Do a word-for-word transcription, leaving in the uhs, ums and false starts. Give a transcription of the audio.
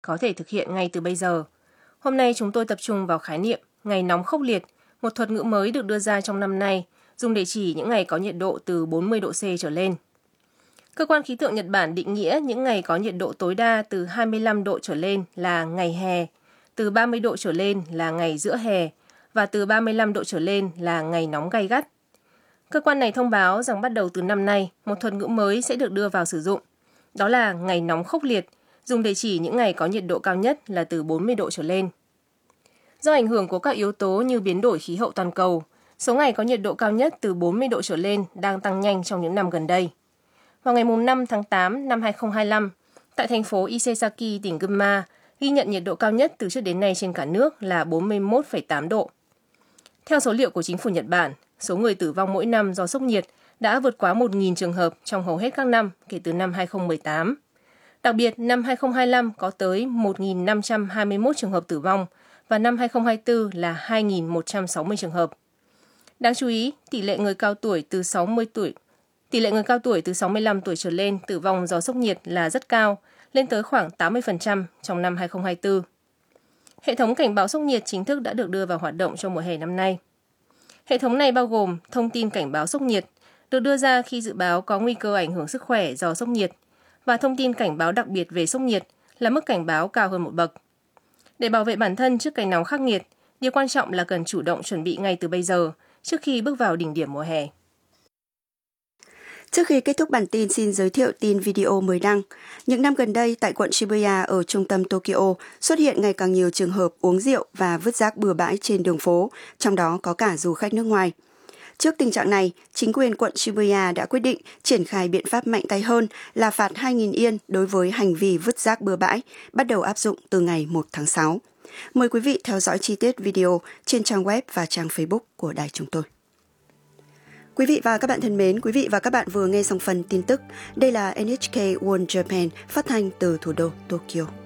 có thể thực hiện ngay từ bây giờ. Hôm nay chúng tôi tập trung vào khái niệm ngày nóng khốc liệt, một thuật ngữ mới được đưa ra trong năm nay, dùng để chỉ những ngày có nhiệt độ từ bốn mươi độ C trở lên. Cơ quan khí tượng Nhật Bản định nghĩa những ngày có nhiệt độ tối đa từ hai mươi lăm độ trở lên là ngày hè, từ ba mươi độ trở lên là ngày giữa hè và từ ba mươi lăm độ trở lên là ngày nóng gay gắt. Cơ quan này thông báo rằng bắt đầu từ năm nay, một thuật ngữ mới sẽ được đưa vào sử dụng. Đó là ngày nóng khốc liệt, dùng để chỉ những ngày có nhiệt độ cao nhất là từ bốn mươi độ trở lên. Do ảnh hưởng của các yếu tố như biến đổi khí hậu toàn cầu, số ngày có nhiệt độ cao nhất từ bốn mươi độ trở lên đang tăng nhanh trong những năm gần đây. Vào ngày năm tháng tám năm hai không hai lăm, tại thành phố Isesaki, tỉnh Gunma, ghi nhận nhiệt độ cao nhất từ trước đến nay trên cả nước là bốn mươi mốt phẩy tám độ. Theo số liệu của chính phủ Nhật Bản, số người tử vong mỗi năm do sốc nhiệt đã vượt quá một nghìn trường hợp trong hầu hết các năm kể từ năm hai không một tám. Đặc biệt, năm hai không hai lăm có tới một nghìn năm trăm hai mươi mốt trường hợp tử vong và năm hai không hai tư là hai nghìn một trăm sáu mươi trường hợp. Đáng chú ý, tỷ lệ người cao tuổi từ sáu mươi tuổi, tỷ lệ người cao tuổi từ sáu mươi lăm tuổi trở lên tử vong do sốc nhiệt là rất cao, lên tới khoảng tám mươi phần trăm trong năm hai không hai tư. Hệ thống cảnh báo sốc nhiệt chính thức đã được đưa vào hoạt động trong mùa hè năm nay. Hệ thống này bao gồm thông tin cảnh báo sốc nhiệt, được đưa ra khi dự báo có nguy cơ ảnh hưởng sức khỏe do sốc nhiệt, và thông tin cảnh báo đặc biệt về sốc nhiệt là mức cảnh báo cao hơn một bậc. Để bảo vệ bản thân trước cái nóng khắc nghiệt, điều quan trọng là cần chủ động chuẩn bị ngay từ bây giờ, trước khi bước vào đỉnh điểm mùa hè. Trước khi kết thúc bản tin, xin giới thiệu tin video mới đăng. Những năm gần đây, tại quận Shibuya ở trung tâm Tokyo xuất hiện ngày càng nhiều trường hợp uống rượu và vứt rác bừa bãi trên đường phố, trong đó có cả du khách nước ngoài. Trước tình trạng này, chính quyền quận Shibuya đã quyết định triển khai biện pháp mạnh tay hơn là phạt hai nghìn yên đối với hành vi vứt rác bừa bãi, bắt đầu áp dụng từ ngày một tháng sáu. Mời quý vị theo dõi chi tiết video trên trang web và trang Facebook của đài chúng tôi. Quý vị và các bạn thân mến, quý vị và các bạn vừa nghe xong phần tin tức. Đây là en hát ca World Japan phát thanh từ thủ đô Tokyo.